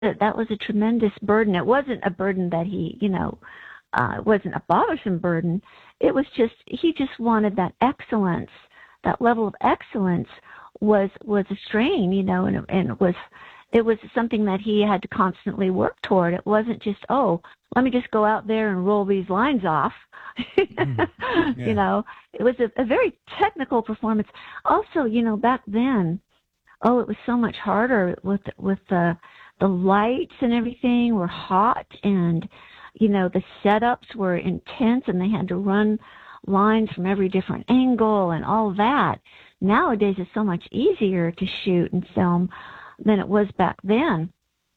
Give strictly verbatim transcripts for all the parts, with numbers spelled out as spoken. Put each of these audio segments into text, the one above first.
that was a tremendous burden. It wasn't a burden that he, you know, uh, it wasn't a bothersome burden. It was just, he just wanted that excellence, that level of excellence was, was a strain, you know, and, and it was, it was something that he had to constantly work toward. It wasn't just, oh, let me just go out there and roll these lines off. mm, yeah. You know, it was a, a very technical performance. Also, you know, back then, oh, it was so much harder with, with the, the lights and everything were hot, and, you know, the setups were intense, and they had to run lines from every different angle and all that. Nowadays, it's so much easier to shoot and film than it was back then.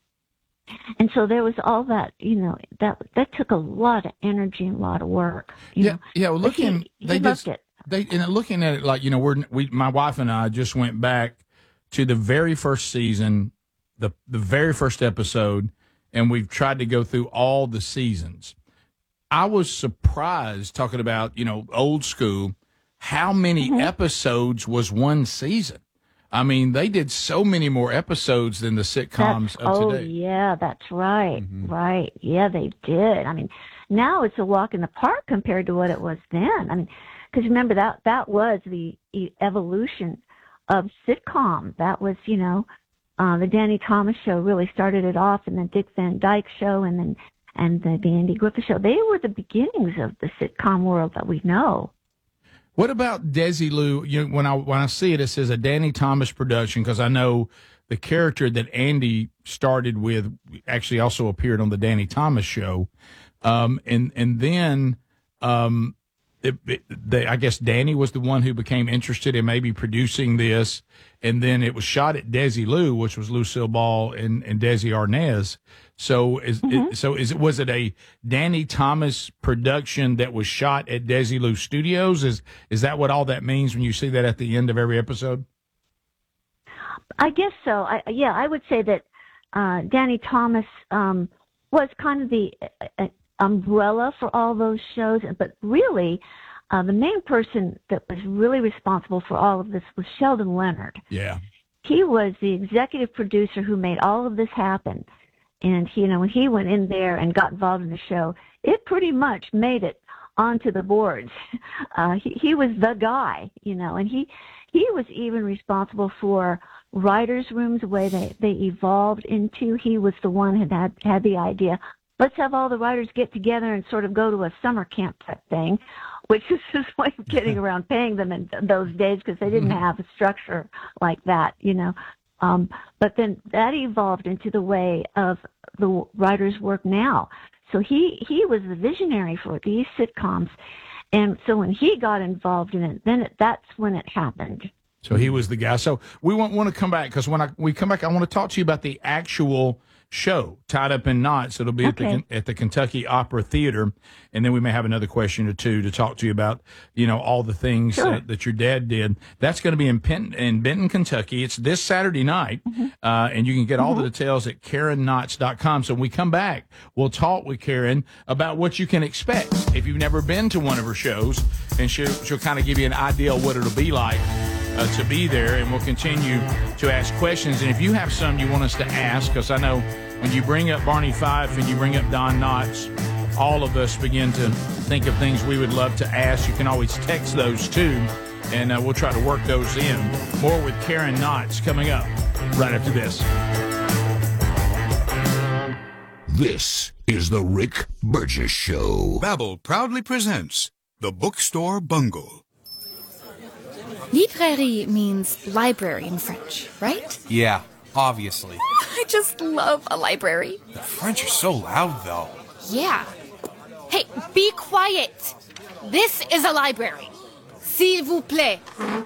And so there was all that, you know, that that took a lot of energy and a lot of work. You yeah, know. yeah. Well, looking, he, he they loved just, it. They and looking at it like, you know, we're we, my wife and I just went back to the very first season, the the very first episode, and we've tried to go through all the seasons. I was surprised, talking about, you know, old school, how many mm-hmm. episodes was one season. I mean, they did so many more episodes than the sitcoms that's, of oh, today. Oh, yeah, that's right. Mm-hmm. Right. Yeah, they did. I mean, now it's a walk in the park compared to what it was then. I mean, because remember, that, that was the evolution of sitcom. That was, you know, uh, the Danny Thomas Show really started it off, and then Dick Van Dyke Show, and then and the, the Andy Griffith Show. They were the beginnings of the sitcom world that we know. What about Desilu? You know, when I when I see it, it says a Danny Thomas production, because I know the character that Andy started with actually also appeared on the Danny Thomas Show, um, and and then um, it, it, they, I guess Danny was the one who became interested in maybe producing this, and then it was shot at Desilu, which was Lucille Ball and, and Desi Arnaz. So is mm-hmm. it, so is it was it a Danny Thomas production that was shot at Desilu Studios? Is is that what all that means when you see that at the end of every episode? I guess so. I, yeah, I would say that uh, Danny Thomas um, was kind of the uh, umbrella for all those shows, but really uh, the main person that was really responsible for all of this was Sheldon Leonard. Yeah. He was the executive producer who made all of this happen. And, he, you know, when he went in there and got involved in the show, it pretty much made it onto the boards. Uh, he, he was the guy, you know, and he he was even responsible for writers' rooms, the way they, they evolved into. He was the one who had had the idea, let's have all the writers get together and sort of go to a summer camp type thing, which is his way of getting around paying them in those days, because they didn't have a structure like that, you know. Um, but then that evolved into the way of the writers work now. So he, he was the visionary for these sitcoms. And so when he got involved in it, then it, that's when it happened. So he was the guy. So we want, want to come back, because when I, we come back, I want to talk to you about the actual show, Tied Up in Knots. It'll be okay. at the at the Kentucky Opera Theater, and then we may have another question or two to talk to you about, you know, all the things sure. that, that your dad did. That's going to be in Penn, in Benton, Kentucky. It's this Saturday night, mm-hmm. uh, and you can get all mm-hmm. the details at Karen Knotts dot com. So when we come back, we'll talk with Karen about what you can expect if you've never been to one of her shows, and she'll she'll kind of give you an idea of what it'll be like Uh, to be there, and we'll continue to ask questions. And if you have some you want us to ask, because I know when you bring up Barney Fife and you bring up Don Knotts, all of us begin to think of things we would love to ask. You can always text those too, and uh, we'll try to work those in. More with Karen Knotts coming up right after this. This is the Rick Burgess Show. Babbel proudly presents The Bookstore Bungle. Librairie means library in French, right? Yeah, obviously. I just love a library. The French are so loud, though. Yeah. Hey, be quiet. This is a library. S'il vous plaît.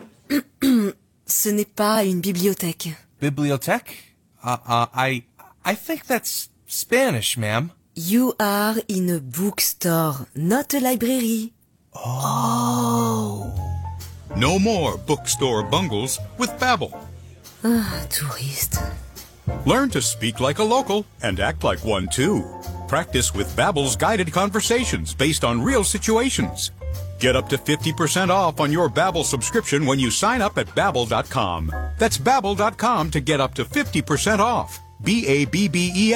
Ce n'est pas une bibliothèque. Bibliothèque? Uh, uh, I, I think that's Spanish, ma'am. You are in a bookstore, not a library. Oh. No more bookstore bungles with Babbel. Ah, touriste. Learn to speak like a local and act like one too. Practice with Babbel's guided conversations based on real situations. Get up to fifty percent off on your Babbel subscription when you sign up at Babbel dot com. That's Babbel dot com to get up to fifty percent off. B A B B E